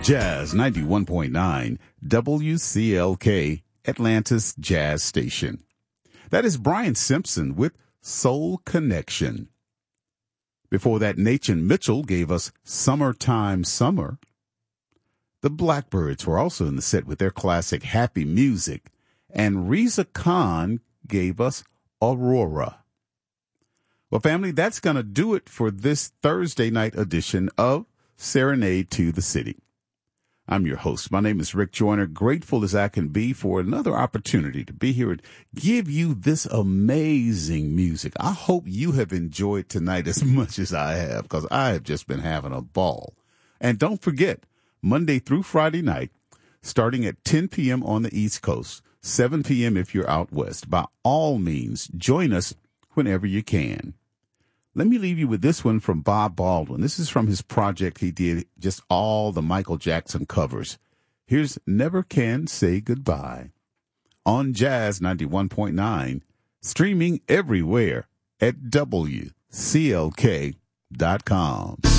Jazz 91.9 WCLK, Atlanta's Jazz Station. That is Brian Simpson with Soul Connection. Before that, Nachan Mitchell gave us Summertime Summer. The Blackbirds were also in the set with their classic Happy Music, and Reza Khan gave us Aurora. Well, family, that's going to do it for this Thursday night edition of Serenade to the City. I'm your host. My name is Rick Joyner, grateful as I can be for another opportunity to be here and give you this amazing music. I hope you have enjoyed tonight as much as I have, because I have just been having a ball. And don't forget, Monday through Friday night, starting at 10 p.m. on the East Coast, 7 p.m. if you're out west. By all means, join us whenever you can. Let me leave you with this one from Bob Baldwin. This is from his project. He did just all the Michael Jackson covers. Here's Never Can Say Goodbye on Jazz 91.9, streaming everywhere at WCLK.com.